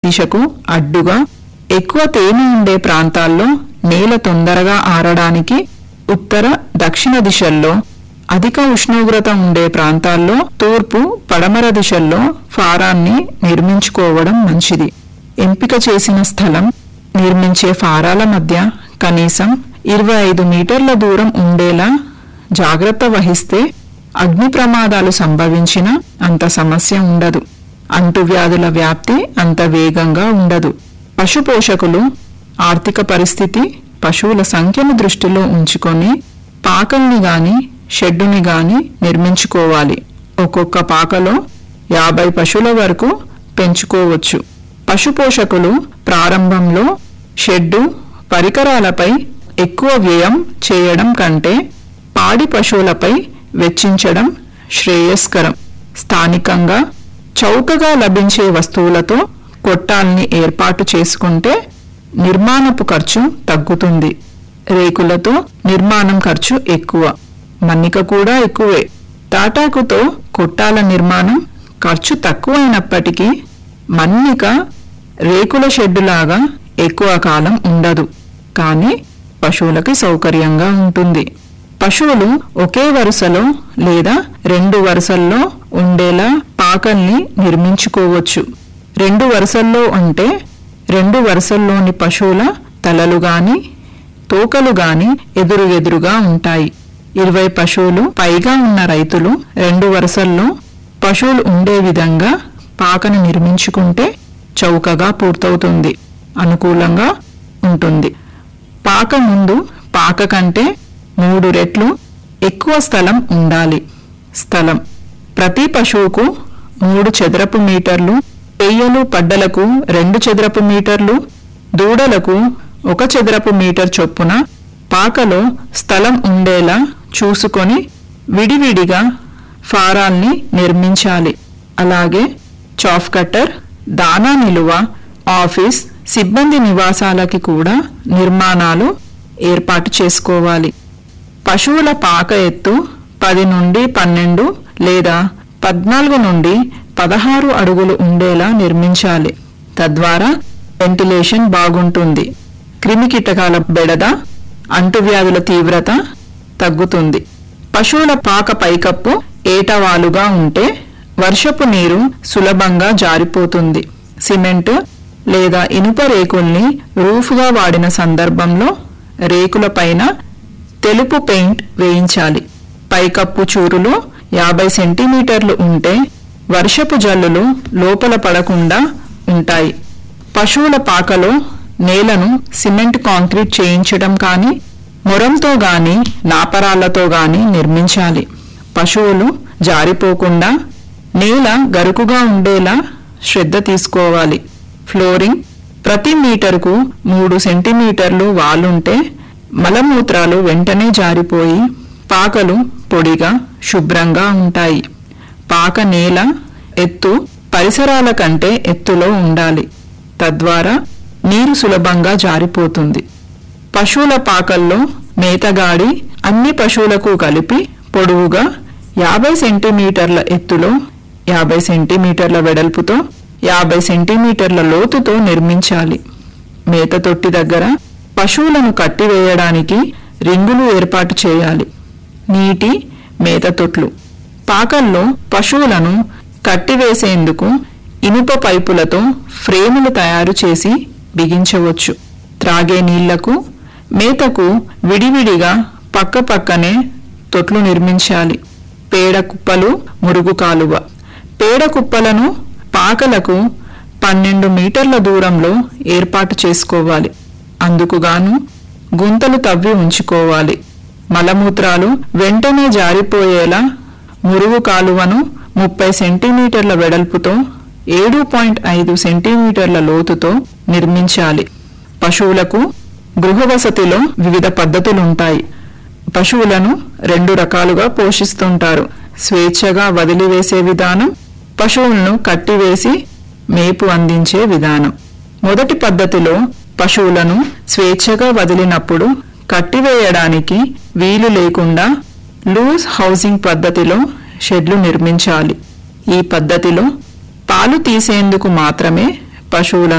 దిశకు అడ్డుగా ఎక్కువ తేమ ఉండే ప్రాంతాల్లో నేల తొందరగా ఆరడానికి, ఉత్తర దక్షిణ దిశల్లో అధిక ఉష్ణోగ్రత ఉండే ప్రాంతాల్లో తూర్పు పడమర దిశల్లో ఫారాన్ని నిర్మించుకోవడం మంచిది. ఎంపిక చేసిన స్థలం నిర్మించే ఫారాల మధ్య కనీసం 25 మీటర్ల దూరం ఉండేలా జాగ్రత్త వహిస్తే అగ్ని ప్రమాదాలు సంభవించిన అంత సమస్య ఉండదు. అంటువ్యాధుల వ్యాప్తి అంత వేగంగా ఉండదు. పశు పోషకులు ఆర్థిక పరిస్థితి, పశువుల సంఖ్యను దృష్టిలో ఉంచుకొని పాకల్ని గాని షెడ్డుని గాని నిర్మించుకోవాలి. ఒక్కొక్క పాకలో 50 పశువుల వరకు పెంచుకోవచ్చు. పశు పోషకులు ప్రారంభంలో షెడ్డు పరికరాలపై ఎక్కువ వ్యయం చేయడం కంటే పాడి పశువులపై వెచ్చించడం శ్రేయస్కరం. స్థానికంగా చౌకగా లభించే వస్తువులతో కొట్టాల్ని ఏర్పాటు చేసుకుంటే నిర్మాణపు ఖర్చు తగ్గుతుంది. రేకులతో నిర్మాణం ఖర్చు ఎక్కువ, మన్నిక కూడా ఎక్కువే. తాటాకుతో కొట్టాల నిర్మాణం ఖర్చు తక్కువైనప్పటికీ మన్నిక రేకుల షెడ్డులాగా ఎక్కువ కాలం ఉండదు, కానీ పశువులకి సౌకర్యంగా ఉంటుంది. పశువులు ఒకే వరుసలో లేదా 2 వరుసల్లో ఉండేలా పాకల్ని నిర్మించుకోవచ్చు. 2 వరుసల్లో అంటే 2 వరుసల్లోని పశువుల తలలు గాని తోకలు గాని ఎదురుగా ఉంటాయి. 20 పశువులు పైగా ఉన్న రైతులు 2 వరుసల్లో పశువులు ఉండే విధంగా పాకను నిర్మించుకుంటే చౌకగా పూర్తవుతుంది, అనుకూలంగా ఉంటుంది. పాక ముందు పాక కంటే 3 రెట్లు ఎక్కువ స్థలం ఉండాలి. స్థలం ప్రతి పశువుకు 3 చదరపు మీటర్లు, పెయ్యలు పడ్డలకు 2 చదరపు మీటర్లు, దూడలకు 1 చదరపు మీటర్ చొప్పున పాకలో స్థలం ఉండేలా చూసుకొని విడివిడిగా ఫారాల్ని నిర్మించాలి. అలాగే చాఫ్ కట్టర్, దానా నిలువ, ఆఫీస్ సిబ్బంది నివాసాలకి కూడా నిర్మాణాలు ఏర్పాటు చేసుకోవాలి. పశువుల పాక ఎత్తు 10 నుండి 12 లేదా 14 నుండి 16 అడుగులు ఉండేలా నిర్మించాలి. తద్వారా వెంటిలేషన్ బాగుంటుంది. క్రిమికీటకాల బెడద, అంటువ్యాధుల తీవ్రత తగ్గుతుంది. పశువుల పాక పైకప్పు ఏటవాలుగా ఉంటే వర్షపు నీరు సులభంగా జారిపోతుంది. సిమెంట్ లేదా ఇనుప రేకుల్ని రూఫ్గా వాడిన సందర్భంలో రేకుల పైన తెలుపు పెయింట్ వేయించాలి. పైకప్పు చూరులో 50 సెంటీమీటర్లు ఉంటే వర్షపు జల్లులు లోపల పడకుండా ఉంటాయి. పశువుల పాకలో నేలను సిమెంట్ కాంక్రీట్ చేయించడం కానీ, మొరంతో గాని నాపరాళ్లతో గాని నిర్మించాలి. పశువులు జారిపోకుండా నేల గరుకుగా ఉండేలా శ్రద్ధ తీసుకోవాలి. ఫ్లోరింగ్ ప్రతి మీటరుకు 3 సెంటీమీటర్లు వాలుంటే మలమూత్రాలు వెంటనే జారిపోయి పాకలు పొడిగా శుభ్రంగా ఉంటాయి. పాక నేల ఎత్తు పరిసరాల కంటే ఎత్తులో ఉండాలి. తద్వారా నీరు సులభంగా జారిపోతుంది. పశువుల పాకల్లో మేతగాడి అన్ని పశువులకు కలిపి పొడవుగా 50 సెంటీమీటర్ల ఎత్తులో, 50 సెంటీమీటర్ల వెడల్పుతో, 50 సెంటీమీటర్ల లోతుతో నిర్మించాలి. మేత తొట్టి దగ్గర పశువులను కట్టివేయడానికి రింగులు ఏర్పాటు చేయాలి. నీటి మేత తొట్లు పాకల్లో పశువులను కట్టివేసేందుకు ఇనుప పైపులతో ఫ్రేములు తయారు చేసి బిగించవచ్చు. త్రాగే నీళ్లకు, మేతకు విడివిడిగా పక్కపక్కనే తొట్లు నిర్మించాలి. పేడ కుప్పలు, మురుగు కాలువ పేడ కుప్పలను పాకలకు 12 మీటర్ల దూరంలో ఏర్పాటు చేసుకోవాలి. అందుకుగాను గుంతలు తవ్వి ఉంచుకోవాలి. మలమూత్రాలు వెంటనే జారిపోయేలా మురుగు కాలువను 30 సెంటీమీటర్ల వెడల్పుతో 7.5 సెంటీమీటర్ల లోతుతో నిర్మించాలి. పశువులకు గృహవసతిలో వివిధ పద్ధతులుంటాయి. పశువులను 2 రకాలుగా పోషిస్తుంటారు. స్వేచ్ఛగా వదిలివేసే విధానం, పశువులను కట్టివేసి మేపు అందించే విధానం. మొదటి పద్ధతిలో పశువులను స్వేచ్ఛగా వదిలినప్పుడు కట్టివేయడానికి వీలు లేకుండా లూజ్ హౌసింగ్ పద్ధతిలో షెడ్లు నిర్మించాలి. ఈ పద్ధతిలో పాలు తీసేందుకు మాత్రమే పశువులను